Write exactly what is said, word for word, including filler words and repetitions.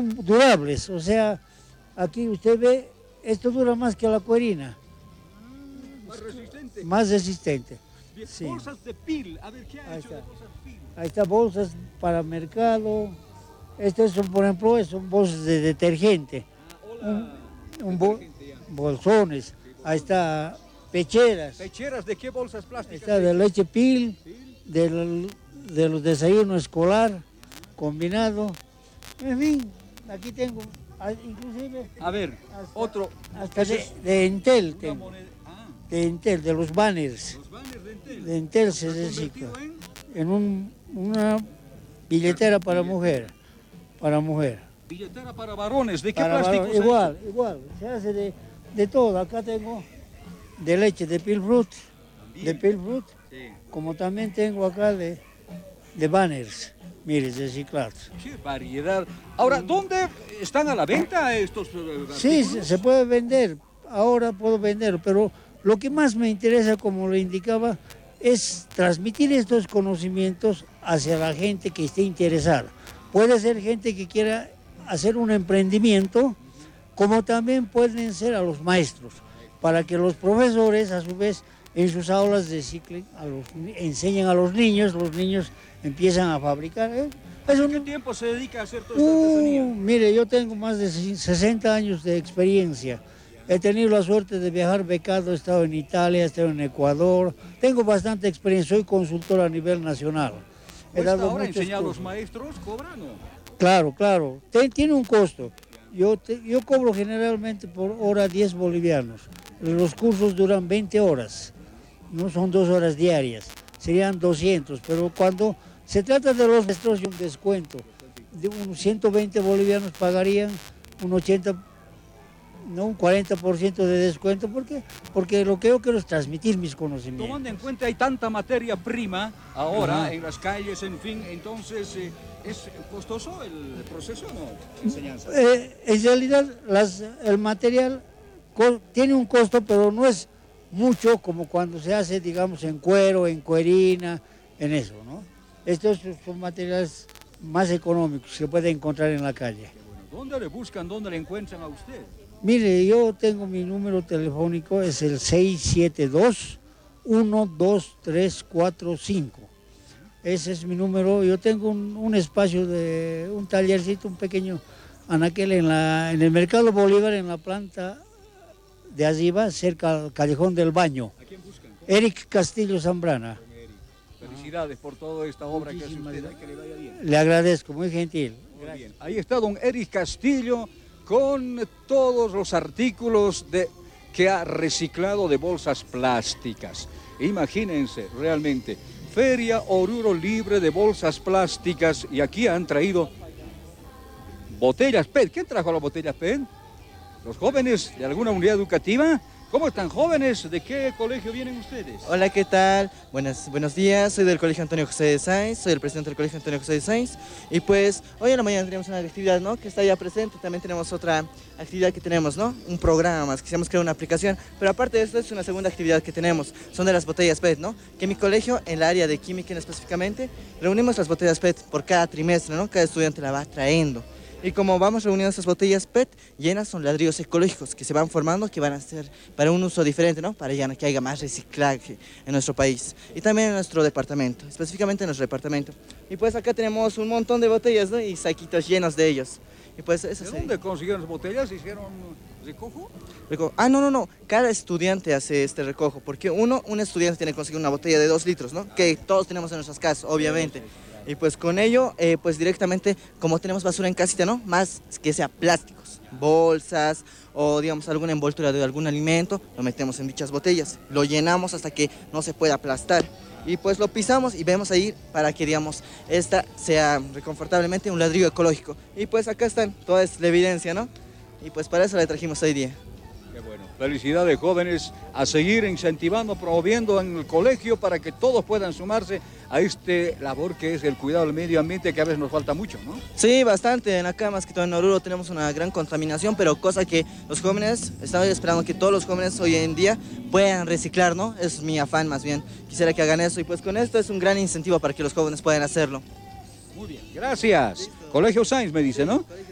son durables, o sea, aquí usted ve, esto dura más que la cuerina. Más resistente. Más resistente. Bien, Sí. bolsas de pil, a ver, ¿qué ha Ahí hecho está. de bolsas pil? Ahí está, bolsas para mercado. Estas son, por ejemplo, son bolsas de detergente. Ah, hola. Un, un bo- Detergente, ya. bolsones. Ahí está, pecheras. ¿Pecheras de qué bolsas Ahí plásticas? está, de leche pil, ¿Pil? del, de los desayunos escolar, combinado. En fin, aquí tengo, ah, inclusive... A ver, hasta- otro. Hasta Ese de, es de Entel una tengo, moneda. Ah, de Entel, de los banners. los banners de Entel. De Entel se ¿Está recicla. convertido en? En un, una billetera para mujer, para mujer. Billetera para varones, ¿de qué Para plástico? varón, se igual, igual, se hace de, de todo. Acá tengo de leche, de pilfrut, También. de pilfrut, Sí. como también tengo acá de, de banners, mire, reciclados. Qué variedad. Ahora, ¿dónde están a la venta estos eh, Sí, artículos? se, se puede vender, ahora puedo vender, pero lo que más me interesa, como le indicaba, es transmitir estos conocimientos hacia la gente que esté interesada. Puede ser gente que quiera hacer un emprendimiento, como también pueden ser a los maestros, para que los profesores a su vez en sus aulas reciclen, a los, enseñen a los niños, los niños empiezan a fabricar. ¿eh? Es un- ¿Qué tiempo se dedica a hacer toda esta Uh, artesanía? mire, yo tengo más de sesenta años de experiencia. He tenido la suerte de viajar becado, he estado en Italia, he estado en Ecuador. Tengo bastante experiencia, soy consultor a nivel nacional. He ¿Cuesta dado ahora muchos enseñar a los cursos. maestros? ¿Cobran o? Claro, claro. Te- tiene un costo. Yo, te- yo cobro generalmente por hora diez bolivianos. Los cursos duran veinte horas. No son dos horas diarias. Serían doscientos. Pero cuando se trata de los maestros, y un descuento de unos ciento veinte bolivianos pagarían un ochenta, no, un cuarenta por ciento de descuento. ¿Por qué? Porque lo que yo quiero es transmitir mis conocimientos. Tomando en cuenta hay tanta materia prima ahora Ajá. en las calles, en fin, entonces, eh, ¿es costoso el proceso o no? de enseñanza? Eh, en realidad las- el material co- tiene un costo, pero no es mucho como cuando se hace, digamos, en cuero, en cuerina, en eso, ¿no? Estos son materiales más económicos que se puede encontrar en la calle. Bueno, ¿dónde le buscan, dónde le encuentran a usted? Mire, yo tengo mi número telefónico, es el seis siete dos, uno dos tres cuatro cinco. Ese es mi número. Yo tengo un, un espacio de un tallercito, un pequeño anaquel en, la, en el Mercado Bolívar, en la planta de arriba, cerca al Callejón del Baño. ¿A quién buscan? Eric Castillo Zambrana. Con Eric. Felicidades por toda esta obra que hace Muchísimas usted, gracias. que le vaya bien. Le agradezco, muy gentil. Muy bien. Ahí está don Eric Castillo con todos los artículos de, que ha reciclado de bolsas plásticas. Imagínense, realmente, Feria Oruro libre de bolsas plásticas y aquí han traído botellas P E T. ¿Quién trajo las botellas P E T? ¿Los jóvenes de alguna unidad educativa? ¿Cómo están jóvenes? ¿De qué colegio vienen ustedes? Hola, ¿qué tal? Buenas, buenos días, soy del Colegio Antonio José de Sáenz, soy el presidente del Colegio Antonio José de Sáenz y pues hoy en la mañana tenemos una actividad, ¿no?, que está ya presente, también tenemos otra actividad que tenemos, ¿no?, un programa más, quisiéramos crear una aplicación, pero aparte de esto es una segunda actividad que tenemos, son de las botellas P E T, ¿no?, que en mi colegio, en el área de química específicamente, reunimos las botellas P E T por cada trimestre, ¿no?, cada estudiante la va trayendo. Y como vamos reuniendo estas botellas P E T, llenas son ladrillos ecológicos que se van formando, que van a ser para un uso diferente, ¿no?, para ya que haya más reciclaje en nuestro país. Y también en nuestro departamento, específicamente en nuestro departamento. Y pues acá tenemos un montón de botellas, ¿no?, y saquitos llenos de ellos. Y pues eso ¿De sería. dónde consiguieron las botellas? ¿Hicieron recojo? Reco- Ah, no, no, no. Cada estudiante hace este recojo, porque uno, un estudiante tiene que conseguir una botella de dos litros, ¿no? Que todos tenemos en nuestras casas, obviamente. Y pues con ello, eh, pues directamente, como tenemos basura en casita, ¿no? Más que sea plásticos, bolsas o digamos alguna envoltura de algún alimento, lo metemos en dichas botellas, lo llenamos hasta que no se pueda aplastar. Y pues lo pisamos y vemos ahí para que, digamos, esta sea reconfortablemente un ladrillo ecológico. Y pues acá están, toda es la evidencia, ¿no? Y pues para eso le trajimos hoy día. Qué bueno. Felicidades, jóvenes, a seguir incentivando, promoviendo en el colegio para que todos puedan sumarse a este labor que es el cuidado del medio ambiente, que a veces nos falta mucho, ¿no? Sí, bastante. En acá, más que todo en Oruro, tenemos una gran contaminación, pero cosa que los jóvenes, estaba esperando que todos los jóvenes hoy en día puedan reciclar, ¿no? Es mi afán más bien. Quisiera que hagan eso y pues con esto es un gran incentivo para que los jóvenes puedan hacerlo. Muy bien, gracias. Colegio Sáenz me dice, ¿no?